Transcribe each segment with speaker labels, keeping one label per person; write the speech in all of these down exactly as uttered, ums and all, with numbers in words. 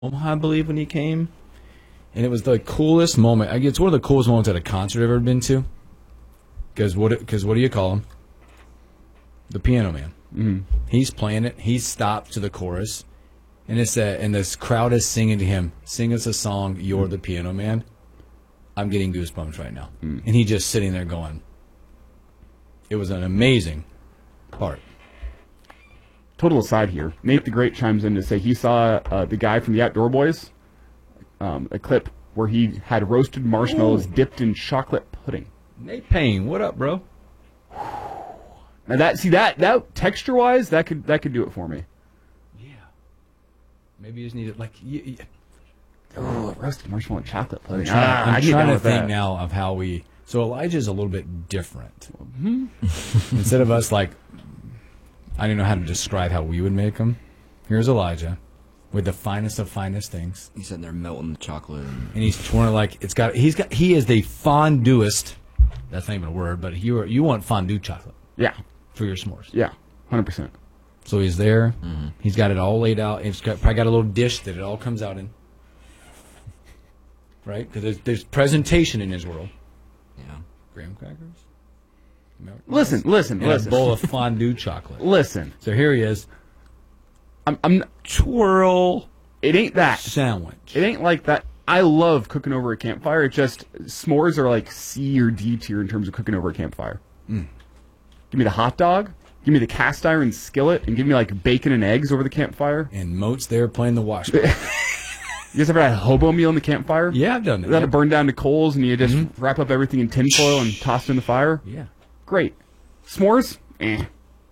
Speaker 1: Omaha, I believe, when he came. And it was the coolest moment. I It's one of the coolest moments at a concert I've ever been to. Because what, because what do you call him? The Piano Man.
Speaker 2: Mm-hmm.
Speaker 1: He's playing it. He's stopped to the chorus. And it's a, and this crowd is singing to him. Sing us a song, You're the Piano Man. I'm getting goosebumps right now.
Speaker 2: Mm.
Speaker 1: And he's just sitting there going. It was an amazing part.
Speaker 2: Total aside here. Nate the Great chimes in to say he saw uh, the guy from the Outdoor Boys, um, a clip where he had roasted marshmallows
Speaker 1: Ooh.
Speaker 2: dipped in chocolate pudding.
Speaker 1: Nate Payne, what up, bro?
Speaker 2: Now that see that that texture wise, that could that could do it for me.
Speaker 1: Yeah. Maybe you just need it like. You, you,
Speaker 2: Oh, roasted marshmallow and chocolate pudding.
Speaker 1: I'm trying,
Speaker 2: ah,
Speaker 1: I'm
Speaker 2: I get
Speaker 1: trying
Speaker 2: down
Speaker 1: to
Speaker 2: with
Speaker 1: think
Speaker 2: that.
Speaker 1: now of how we. So Elijah's a little bit different.
Speaker 2: Mm-hmm.
Speaker 1: Instead of us like, I don't know how to describe how we would make them. Here's Elijah, with the finest of finest things.
Speaker 3: He's sitting there melting the chocolate, and,
Speaker 1: and he's twirling like it's got. He's got. He is the fonduest. That's not even a word, but you you want fondue chocolate.
Speaker 2: Yeah.
Speaker 1: For your s'mores.
Speaker 2: Yeah. one hundred percent.
Speaker 1: So he's there.
Speaker 3: Mm-hmm.
Speaker 1: He's got it all laid out. He's got probably got a little dish that it all comes out in. Right? Because there's, there's presentation in his world.
Speaker 3: yeah.
Speaker 1: Graham crackers.
Speaker 2: Listen, listen,
Speaker 1: and
Speaker 2: listen.
Speaker 1: a bowl of fondue chocolate.
Speaker 2: Listen.
Speaker 1: So here he is.
Speaker 2: I'm, I'm
Speaker 1: twirl.
Speaker 2: It ain't that
Speaker 1: sandwich.
Speaker 2: It ain't like that. I love cooking over a campfire. It just s'mores are like C or D tier in terms of cooking over a campfire.
Speaker 1: Mm.
Speaker 2: Give me the hot dog. Give me the cast iron skillet, and give me like bacon and eggs over the campfire.
Speaker 1: And Moat's there playing the wash.
Speaker 2: You guys ever had a hobo meal in the campfire?
Speaker 1: Yeah, I've done that.
Speaker 2: That
Speaker 1: Yeah.
Speaker 2: burned down to coals, and you just
Speaker 1: Mm-hmm.
Speaker 2: wrap up everything in tinfoil and toss it in the fire.
Speaker 1: Yeah.
Speaker 2: Great. S'mores? Eh.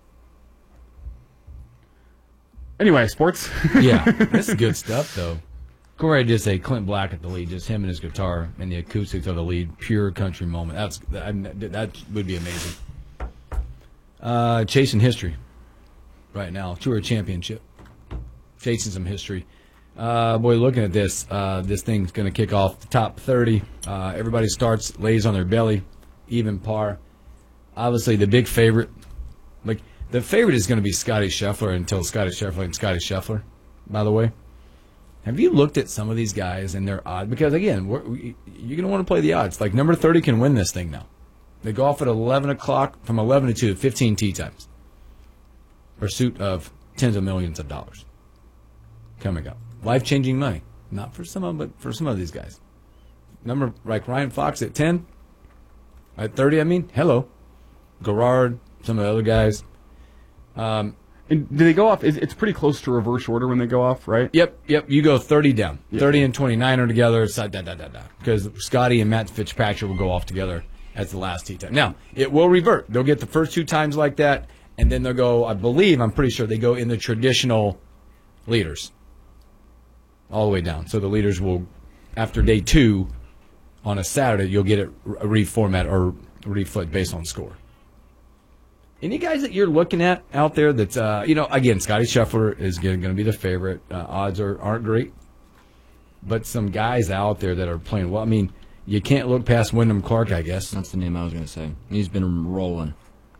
Speaker 2: Anyway, sports.
Speaker 1: Yeah, this is good stuff, though. Corey just say Clint Black at the lead, just him and his guitar and the acoustics of the lead, pure country moment. That's that, that would be amazing. Uh, chasing history right now, tour championship, chasing some history. Uh, boy, looking at this, uh, this thing's going to kick off the top thirty. Uh, everybody starts, lays on their belly, even par. Obviously, the big favorite, like the favorite is going to be Scotty Scheffler until Scotty Scheffler and Scotty Scheffler. By the way, have you looked at some of these guys and their odds? Because again, we're, we, you're going to want to play the odds. Like number thirty can win this thing now. They go off at eleven o'clock, from eleven to two, fifteen tee times. Pursuit of tens of millions of dollars coming up. Life-changing money. Not for some of them, but for some of these guys. Number like Ryan Fox at ten. At thirty, I mean, hello. Garrard, some of the other guys. Um,
Speaker 2: and do they go off? It's pretty close to reverse order when they go off, right?
Speaker 1: Yep, yep. You go thirty down.
Speaker 2: Yeah.
Speaker 1: thirty and twenty-nine are together. Da, da, da, da, da. Because Scotty and Matt Fitzpatrick will go off together as the last tee time. Now, it will revert. They'll get the first two times like that, and then they'll go, I believe, I'm pretty sure they go in the traditional leaders. All the way down. So the leaders will, after day two, on a Saturday, you'll get it reformat or reflipped based on score. Any guys that you're looking at out there that's, uh, you know, again, Scotty Scheffler is going to be the favorite. Uh, odds are, aren't great. But some guys out there that are playing well. I mean, you can't look past Wyndham Clark, I guess.
Speaker 3: That's the name I was going to say. He's been rolling.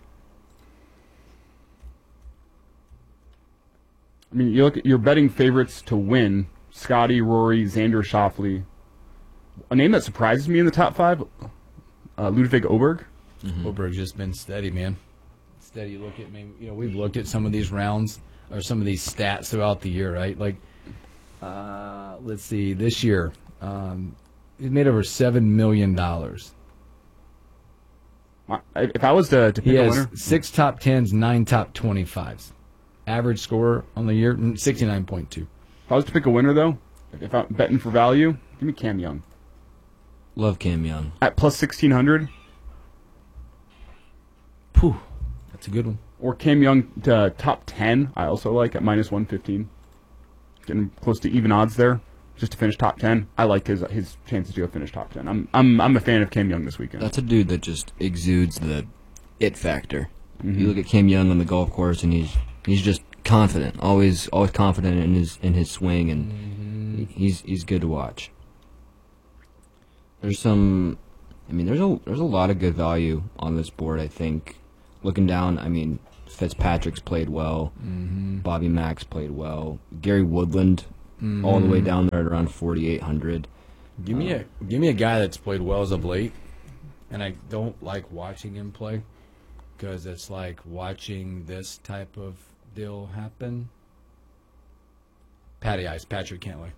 Speaker 2: I mean, you look at your betting favorites to win: Scotty, Rory, Xander Schauffele. A name that surprises me in the top five: uh, Ludwig Oberg.
Speaker 1: Mm-hmm. Oberg's just been steady, man. Steady. Look at me. You know, we've looked at some of these rounds or some of these stats throughout the year, right? Like, uh, let's see, this year, um, he's made over seven million dollars.
Speaker 2: If I was to, to pick
Speaker 1: he
Speaker 2: a
Speaker 1: has
Speaker 2: winner,
Speaker 1: six top tens, nine top twenty-fives. Average score on the year, sixty-nine point two.
Speaker 2: If I was to pick a winner, though, if I'm betting for value, give me Cam Young.
Speaker 3: Love Cam Young.
Speaker 2: At plus sixteen hundred.
Speaker 1: Phew, that's a good one.
Speaker 2: Or Cam Young to top ten, I also like, at minus one fifteen. Getting close to even odds there, just to finish top ten. I like his his chances to go finish top ten. I'm I'm I'm a fan of Cam Young this weekend.
Speaker 3: That's a dude that just exudes the it factor.
Speaker 2: Mm-hmm.
Speaker 3: You look at Cam Young on the golf course, and he's he's just confident, always always confident in his in his swing, and mm-hmm. he's he's good to watch. There's some, I mean, there's a there's a lot of good value on this board. I think, looking down, I mean, Fitzpatrick's played well,
Speaker 1: mm-hmm.
Speaker 3: Bobby Mack's played well, Gary Woodland mm-hmm. all the way down there at around forty-eight hundred.
Speaker 1: Give me um, a give me a guy that's played well as of late, and I don't like watching him play because it's like watching this type of deal happen. Patty Ice, Patrick Cantlay.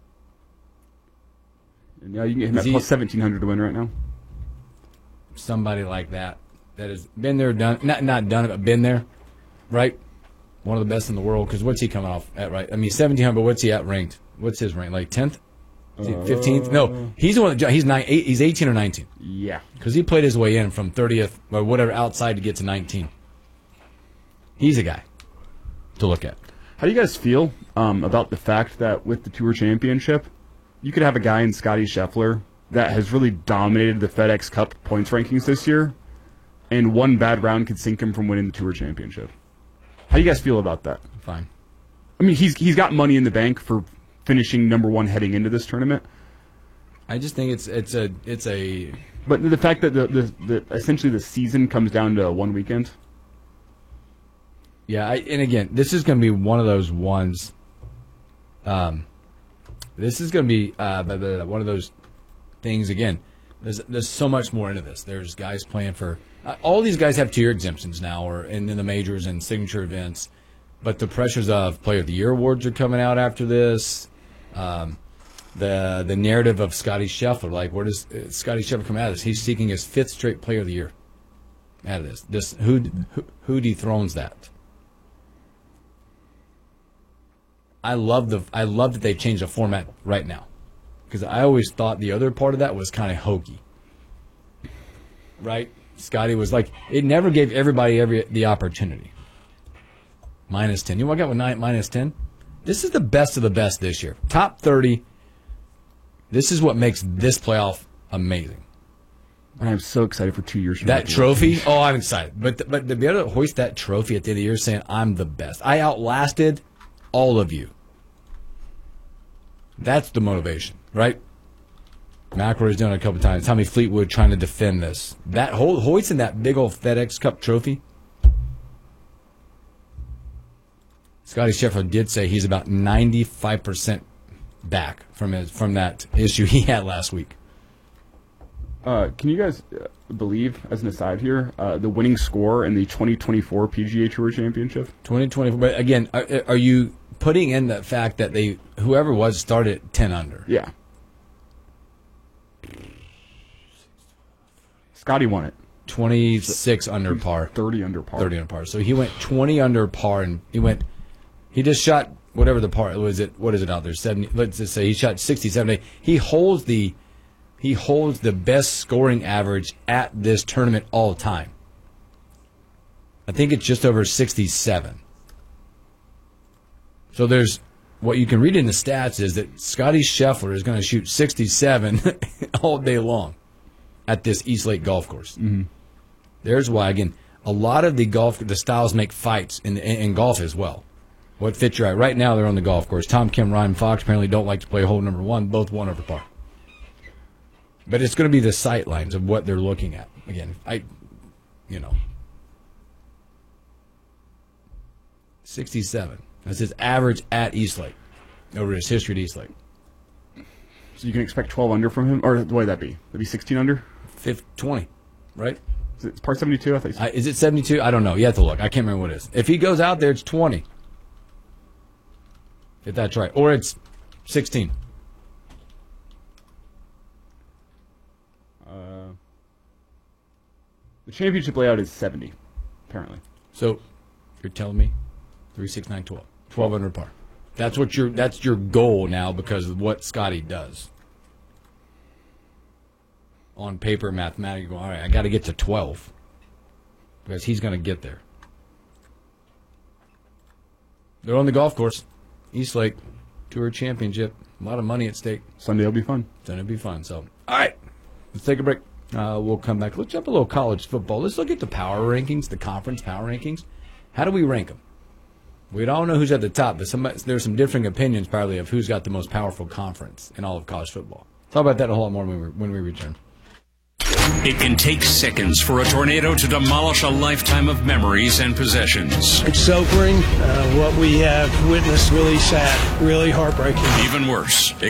Speaker 2: Yeah, you can get him at plus seventeen hundred to win right now.
Speaker 1: Somebody like that that has been there, done not not done it, but been there, right? One of the best in the world. Because what's he coming off at, right? I mean, seventeen hundred, but what's he at ranked? What's his rank? Like tenth? fifteenth? Uh, no, he's the one. That, he's nine. Eight, he's eighteen or nineteen.
Speaker 2: Yeah,
Speaker 1: because he played his way in from thirtieth or whatever outside to get to nineteen. He's a guy to look at.
Speaker 2: How do you guys feel um, about the fact that with the Tour Championship, you could have a guy in Scotty Scheffler that has really dominated the FedEx Cup points rankings this year, and one bad round could sink him from winning the Tour Championship? How do you guys feel about that?
Speaker 1: Fine.
Speaker 2: I mean, he's he's got money in the bank for finishing number one heading into this tournament.
Speaker 1: I just think it's it's a it's a.
Speaker 2: But the fact that the the, the essentially the season comes down to one weekend.
Speaker 1: Yeah, I, and again, this is going to be one of those ones. Um, this is going to be uh, blah, blah, blah, one of those things. Again, there's there's so much more into this. There's guys playing for uh, all these guys have tier exemptions now, or in, in the majors and signature events. But the pressures of Player of the Year awards are coming out after this. Um, the the narrative of Scotty Scheffler, like where does uh, Scotty Scheffler come out of this? He's seeking his fifth straight Player of the Year. Out of this, this who who, who dethrones that? I love the I love that they've changed the format right now, because I always thought the other part of that was kind of hokey. Right? Scotty was like, it never gave everybody every the opportunity. Minus ten. You know what I got with nine minus ten? This is the best of the best this year. Top thirty. This is what makes this playoff amazing.
Speaker 2: And I'm so excited for two years from
Speaker 1: that trophy. Oh, I'm excited. But the, but to be able to hoist that trophy at the end of the year, saying I'm the best. I outlasted all of you. That's the motivation, right? McIlroy's done it a couple times. Tommy Fleetwood trying to defend this. That whole hoisting that big old FedEx Cup trophy. Scotty Scheffler did say he's about ninety-five percent back from his from that issue he had last week.
Speaker 2: Uh, can you guys believe, as an aside here, uh, the winning score in the twenty twenty-four P G A Tour Championship?
Speaker 1: twenty twenty-four. But again, are, are you putting in the fact that they whoever was started at ten under?
Speaker 2: Yeah. Scotty won it.
Speaker 1: twenty-six under par.
Speaker 2: thirty under par.
Speaker 1: thirty under par. So he went twenty under par, and he went. He just shot whatever the par was. It what is it out there? seventy. Let's just say he shot sixty-seven. He holds the. He holds the best scoring average at this tournament all time. I think it's just over sixty-seven. So there's what you can read in the stats is that Scotty Scheffler is going to shoot sixty-seven all day long at this East Lake golf course.
Speaker 2: Mm-hmm.
Speaker 1: There's why, again, a lot of the golf the styles make fights in, in, in golf as well. What fits your eye? Right now they're on the golf course. Tom Kim, Ryan Fox apparently don't like to play hole number one. Both one over par. But it's going to be the sight lines of what they're looking at. Again, I, you know, sixty-seven. That's his average at Eastlake over his history at Eastlake.
Speaker 2: So you can expect twelve under from him? Or what would that be? That'd be sixteen under?
Speaker 1: Fifth, twenty, right?
Speaker 2: Is it par seventy-two? I think so.
Speaker 1: I, is it seventy-two? I don't know. You have to look. I can't remember what it is. If he goes out there, it's twenty. If that's right. Or it's sixteen.
Speaker 2: Uh, the championship layout is seventy, apparently.
Speaker 1: So you're telling me three, six, nine, twelve. twelve under par. That's what your that's your goal now because of what Scotty does. On paper, mathematically, all right, I got to get to twelve because he's going to get there. They're on the golf course, East Lake Tour Championship. A lot of money at stake.
Speaker 2: Sunday will be fun.
Speaker 1: Sunday will be fun. So, all right, let's take a break. Uh, we'll come back. Let's jump a little college football. Let's look at the power rankings, the conference power rankings. How do we rank them? We don't know who's at the top, but some, there's some differing opinions probably of who's got the most powerful conference in all of college football. Talk about that a whole lot more when we, when we return.
Speaker 4: It can take seconds for a tornado to demolish a lifetime of memories and possessions.
Speaker 5: It's sobering. Uh, what we have witnessed, really sad, really heartbreaking.
Speaker 4: Even worse,